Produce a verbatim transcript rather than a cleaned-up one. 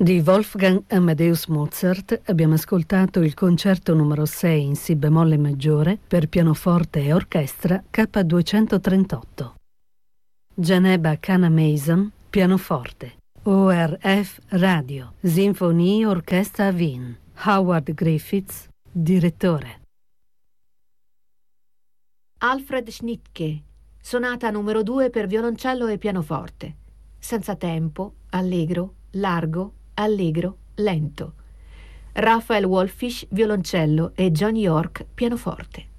Di Wolfgang Amadeus Mozart abbiamo ascoltato il concerto numero sei in Si bemolle maggiore per pianoforte e orchestra K duecentotrentotto. Janeba Kana Mason, pianoforte. O R F Radio, Sinfonie Orchestra Wien. Howard Griffiths, direttore. Alfred Schnittke, sonata numero due per violoncello e pianoforte. Senza tempo, allegro, largo, allegro, lento. Raphael Wolfish, violoncello e John York, pianoforte.